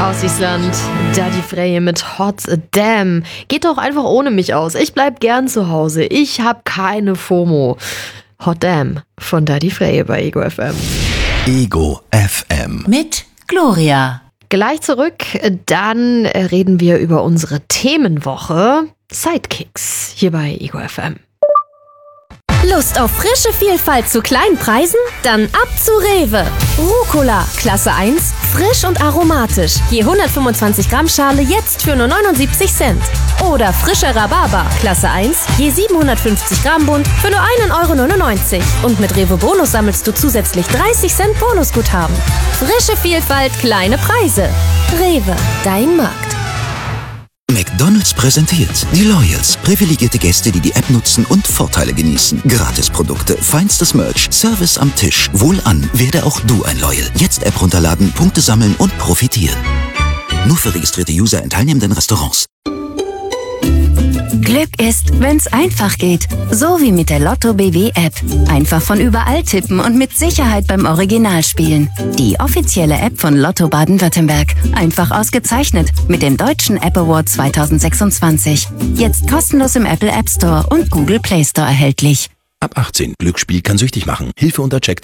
Aus Island, Daddy Freyr mit Hot Damn. Geht doch einfach ohne mich aus. Ich bleib gern zu Hause. Ich hab keine FOMO. Hot Damn von Daddy Freyr bei Ego FM. Ego FM. Mit Gloria. Gleich zurück, dann reden wir über unsere Themenwoche Sidekicks hier bei Ego FM. Lust auf frische Vielfalt zu kleinen Preisen? Dann ab zu Rewe. Rucola, Klasse 1, frisch und aromatisch. Je 125 Gramm Schale jetzt für nur 79 Cent. Oder frischer Rhabarber, Klasse 1, je 750 Gramm Bund für nur 1,99 €. Und mit Rewe Bonus sammelst du zusätzlich 30 Cent Bonusguthaben. Frische Vielfalt, kleine Preise. Rewe, dein Markt. McDonald's präsentiert die Loyals. Privilegierte Gäste, die die App nutzen und Vorteile genießen. Gratisprodukte, feinstes Merch, Service am Tisch. Wohlan, werde auch du ein Loyal. Jetzt App runterladen, Punkte sammeln und profitieren. Nur für registrierte User in teilnehmenden Restaurants. Glück ist, wenn's einfach geht. So wie mit der Lotto BW App. Einfach von überall tippen und mit Sicherheit beim Original spielen. Die offizielle App von Lotto Baden-Württemberg. Einfach ausgezeichnet mit dem Deutschen App Award 2026. Jetzt kostenlos im Apple App Store und Google Play Store erhältlich. Ab 18. Glücksspiel kann süchtig machen. Hilfe unter Check